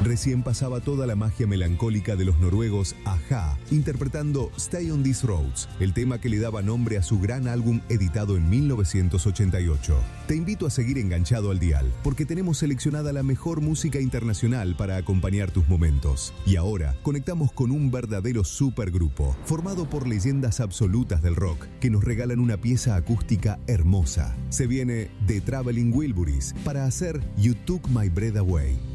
Recién pasaba toda la magia melancólica de los noruegos a-ha, interpretando Stay on These Roads, el tema que le daba nombre a su gran álbum editado en 1988. Te invito a seguir enganchado al dial, porque tenemos seleccionada la mejor música internacional para acompañar tus momentos. Y ahora conectamos con un verdadero supergrupo, formado por leyendas absolutas del rock, que nos regalan una pieza acústica hermosa. Se viene The Traveling Wilburys para hacer You Took My Breath Away.